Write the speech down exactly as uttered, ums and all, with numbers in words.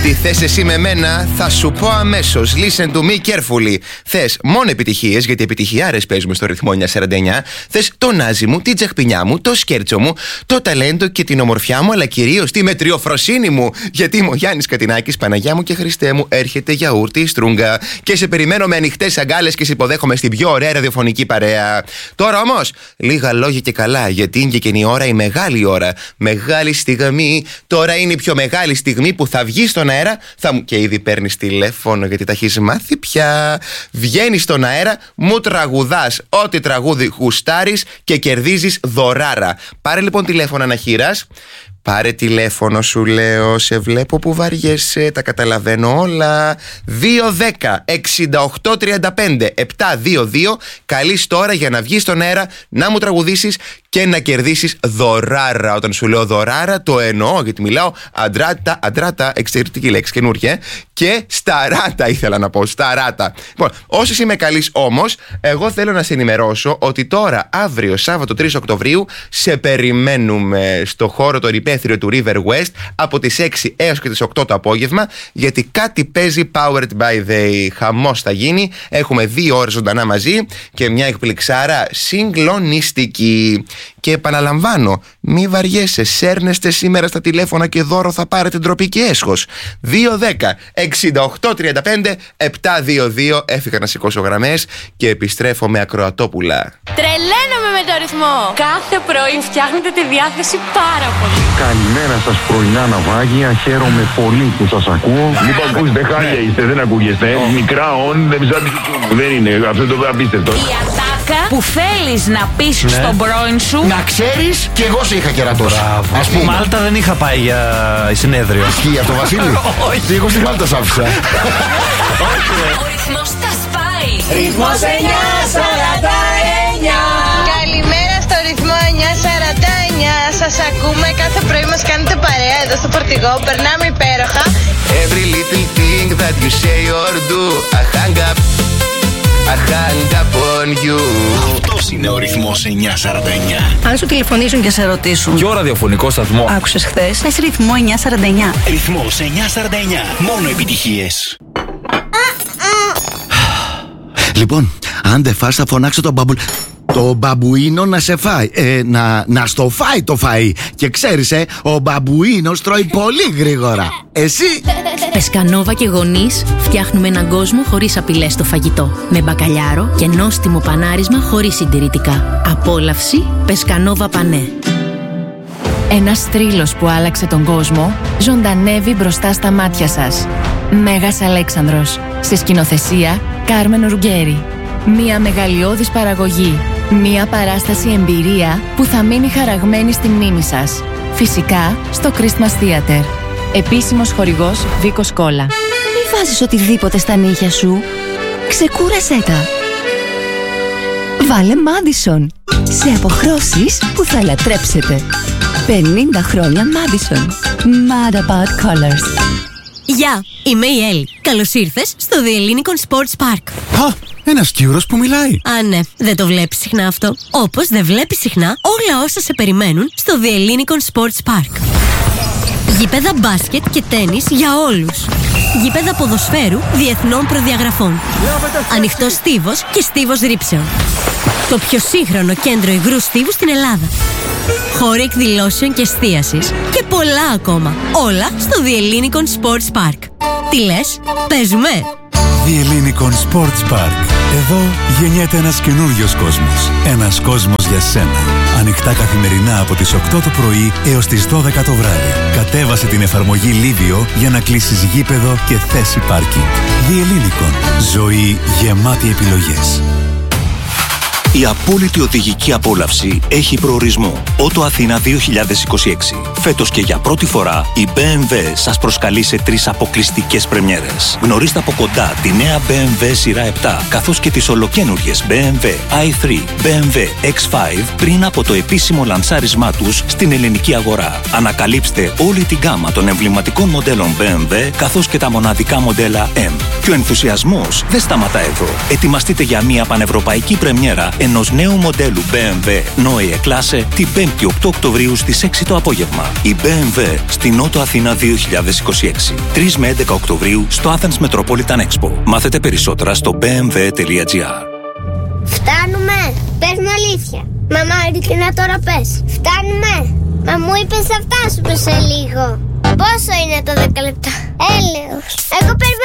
Τι θες εσύ με μένα, θα σου πω αμέσως. Listen to me carefully. Θες μόνο επιτυχίες, γιατί επιτυχιάρες παίζουμε στο ρυθμό εννιακόσια σαράντα εννιά. Θες το νάζι μου, την τσαχπινιά μου, το σκέρτσο μου, το ταλέντο και την ομορφιά μου, αλλά κυρίως τη μετριοφροσύνη μου. Γιατί είμαι ο Γιάννης Κατινάκης, Παναγιά μου και Χριστέ μου, έρχεται γιαούρτι η στρούγκα. Και σε περιμένω με ανοιχτές αγκάλες και σε υποδέχομαι στην πιο ωραία ραδιοφωνική παρέα. Τώρα όμως, λίγα λόγια και καλά, γιατί είναι και εκείνη η ώρα, η μεγάλη ώρα. Μεγάλη στιγμή. Τώρα είναι η πιο μεγάλη στιγμή που θα βγει στον αέρα. Θα μου... Και ήδη παίρνεις τηλέφωνο, γιατί τα έχεις μάθει πια. Βγαίνεις στον αέρα, μου τραγουδάς ό,τι τραγούδι γουστάρεις και κερδίζεις δωράρα. Πάρε λοιπόν τηλέφωνο αναχείρας. Πάρε τηλέφωνο, σου λέω, σε βλέπω που βαριέσαι, τα καταλαβαίνω όλα. δύο δέκα εξήντα οκτώ τριάντα πέντε επτακόσια είκοσι δύο. Καλείς τώρα για να βγεις στον αέρα, να μου τραγουδήσεις και να κερδίσεις δωράρα. Όταν σου λέω δωράρα, το εννοώ, γιατί μιλάω αντράτα, αντράτα, εξαιρετική λέξη, καινούργια. Και σταράτα ήθελα να πω, σταράτα. Λοιπόν, όσοι είμαι καλής όμως, εγώ θέλω να σε ενημερώσω ότι τώρα, αύριο, Σάββατο τρεις Οκτωβρίου, σε περιμένουμε στο χώρο το υπαίθριο του River West από τις έξι έως και τις οκτώ το απόγευμα, γιατί κάτι παίζει Powered by the. Χαμός θα γίνει. Έχουμε δύο ώρες ζωντανά μαζί και μια εκπληξάρα συγκλονιστική. Και επαναλαμβάνω, μη βαριέσαι, σέρνεστε σήμερα στα τηλέφωνα και δώρο θα πάρετε ντροπή και έσχος. δύο δέκα εξήντα οκτώ τριάντα πέντε επτακόσια είκοσι δύο. Έφυγα να σηκώσω γραμμές και επιστρέφω με ακροατόπουλα. Τρελαίνομαι με το ρυθμό. Κάθε πρωί φτιάχνετε τη διάθεση πάρα πολύ. Καλημέρα σας πρωινά ναυάγια, χαίρομαι πολύ που σας ακούω. Λοιπόν, ακούστε, χάλια είστε, δεν ακούγεστε. Μικρά όν, δεν ψάχνει. Δεν είναι, αυτό το απίστευτο. Η ατάκα που θέλεις να πεις στον πρώην σου. Να ξέρεις, κι εγώ σε είχα κερατώσει. Ας πούμε. Μάλτα δεν είχα πάει για συνέδριο. Ισχύει αυτό, Βασίλη? Όχι. Εγώ στη Μάλτα σ' άφησα. Ο ρυθμός τα σπάει. Ρυθμός εννιακόσια σαράντα εννιά. Καλημέρα στο ρυθμό εννιακόσια σαράντα εννιά. Σας ακούμε, κάθε πρωί μας κάνετε παρέα εδώ στο φορτηγό. Περνάμε υπέροχα. Every little thing that you say or do, I hang up, I hang up on you. Αυτός είναι ο ρυθμός εννιακόσια σαράντα εννιά. Αν σου τηλεφωνήσουν και σε ρωτήσουν Ποιο ραδιοφωνικό σταθμό άκουσες χθες, πες ρυθμό εννιακόσια σαράντα εννιά. Ρυθμός εννιακόσια σαράντα εννιά. Μόνο επιτυχίες. Λοιπόν, αν δεν φας θα φωνάξω τον μπαμπου... Το μπαμπουίνο να σε φάει. Ε, να, να στο φάει το φαΐ. Και ξέρεις, ε, ο μπαμπουίνος τρώει πολύ γρήγορα. Εσύ? Πεσκανόβα και γονείς φτιάχνουμε έναν κόσμο χωρίς απειλές στο φαγητό. Με μπακαλιάρο και νόστιμο πανάρισμα χωρίς συντηρητικά. Απόλαυση Πεσκανόβα Πανέ. Ένας θρύλος που άλλαξε τον κόσμο ζωντανεύει μπροστά στα μάτια σας. Μέγας Αλέξανδρος. Σε σκηνοθεσία Κάρμεν Ρουγκέρι. Μία μεγαλειώδης παραγωγή. Μία παράσταση εμπειρία που θα μείνει χαραγμένη στη μνήμη σας. Φυσικά στο Christmas Theater. Επίσημος χορηγός Βίκος Κόλλα. Μη βάζεις οτιδήποτε στα νύχια σου. Ξεκούρασέ τα. Βάλε Madison. Σε αποχρώσεις που θα λατρέψετε. πενήντα χρόνια Madison. Mad about colors. Γεια, είμαι η Έλλη. Καλώς ήρθες στο The Ellinikon Sports Park. Α, ένας Κύρος που μιλάει. Α, ναι, δεν το βλέπεις συχνά αυτό. Όπως δεν βλέπεις συχνά όλα όσα σε περιμένουν στο The Ellinikon Sports Park. Γήπεδα μπάσκετ και τένις για όλους. Γήπεδα ποδοσφαίρου διεθνών προδιαγραφών. Ανοιχτός στίβος και στίβος ρήψεων. Το πιο σύγχρονο κέντρο υγρού στίβου στην Ελλάδα. Χώροι εκδηλώσεων και εστίασης. Και πολλά ακόμα. Όλα στο The Ellinikon Sports Park. Τι λες, παίζουμε? The Ellinikon Sports Park. Εδώ γεννιέται ένας καινούριος κόσμος. Ένας κόσμος για σένα. Ανοιχτά καθημερινά από τις οκτώ το πρωί έως τις δώδεκα το βράδυ. Κατέβασε την εφαρμογή Λίβιο για να κλείσεις γήπεδο και θέση πάρκινγκ. The Ellinikon. Ζωή γεμάτη επιλογές. Η απόλυτη οδηγική απόλαυση έχει προορισμό. Ότο Αθήνα δύο χιλιάδες είκοσι έξι. Φέτος και για πρώτη φορά η μπι εμ ντάμπλιου σας προσκαλεί σε τρεις αποκλειστικές πρεμιέρες. Γνωρίστε από κοντά τη νέα μπι εμ ντάμπλιου σειρά επτά, καθώς και τις ολοκαίνουργιες μπι εμ ντάμπλιου άι θρι, μπι εμ ντάμπλιου εξ πέντε πριν από το επίσημο λανσάρισμά τους στην ελληνική αγορά. Ανακαλύψτε όλη την γκάμα των εμβληματικών μοντέλων μπι εμ ντάμπλιου, καθώς και τα μοναδικά μοντέλα M. Και ο ενθουσιασμός δεν σταματά εδώ. Ετοιμαστείτε για μια πανευρωπαϊκή πρεμιέρα ενός νέου μοντέλου μπι εμ ντάμπλιου Neue Klasse την πέμπτη οκτώ Οκτωβρίου στις έξι το απόγευμα. Η μπι εμ ντάμπλιου στη Νότο Αθήνα δύο χιλιάδες είκοσι έξι. τρεις με έντεκα Οκτωβρίου στο Athens Metropolitan Expo. Μάθετε περισσότερα στο μπι εμ ντάμπλιου τελεία τζι άρ. Φτάνουμε! Πες μου αλήθεια. Μαμά, ειλικρινά τώρα πες. Φτάνουμε! Μα μου είπες θα φτάσουμε σε λίγο. Πόσο είναι το δέκα λεπτά? Έλεος. Εγώ περιμένω.